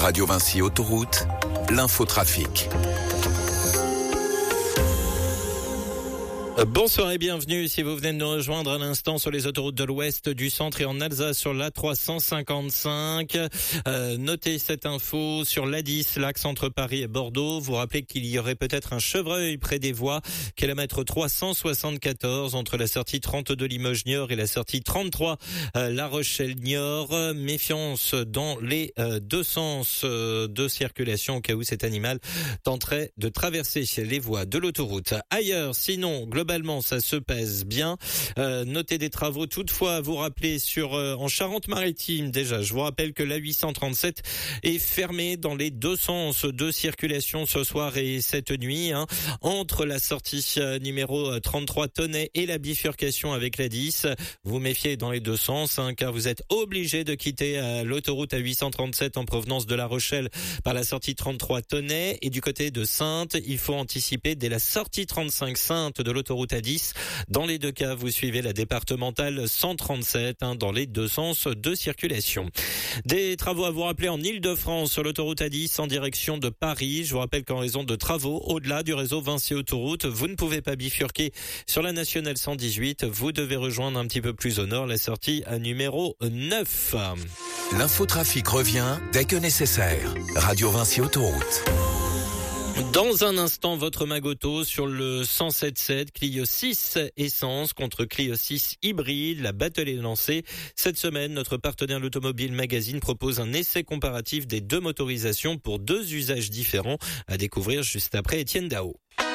Radio Vinci Autoroute, l'infotrafic. Bonsoir et bienvenue si vous venez de nous rejoindre à l'instant sur les autoroutes de l'Ouest, du Centre et en Alsace sur l'A355. Notez cette info sur l'A10, l'axe entre Paris et Bordeaux. Vous rappelez qu'il y aurait peut-être un chevreuil près des voies, kilomètre 374 entre la sortie 32 Limoges-Niort et la sortie 33 La Rochelle-Niort. Méfiance dans les deux sens de circulation au cas où cet animal tenterait de traverser les voies de l'autoroute. Ailleurs, sinon, globalement, ça se pèse bien. Notez des travaux toutefois à vous rappeler en Charente-Maritime. Déjà, je vous rappelle que la 837 est fermée dans les deux sens de circulation ce soir et cette nuit, entre la sortie numéro 33 Tonnet et la bifurcation avec la 10. Vous méfiez dans les deux sens, car vous êtes obligé de quitter l'autoroute à 837 en provenance de La Rochelle par la sortie 33 Tonnet. Et du côté de Saintes, il faut anticiper dès la sortie 35 Saintes de l'autoroute à 10. Dans les deux cas, vous suivez la départementale 137 dans les deux sens de circulation. Des travaux à vous rappeler en Île-de-France sur l'autoroute A10 en direction de Paris. Je vous rappelle qu'en raison de travaux au-delà du réseau Vinci Autoroute, vous ne pouvez pas bifurquer sur la nationale 118. Vous devez rejoindre un petit peu plus au nord la sortie à numéro 9. L'infotrafic revient dès que nécessaire. Radio Vinci Autoroute. Dans un instant, votre Magoto sur le 107.7, Clio 6 essence contre Clio 6 hybride. La battle est lancée. Cette semaine, notre partenaire l'Automobile Magazine propose un essai comparatif des deux motorisations pour deux usages différents à découvrir juste après Étienne Dao.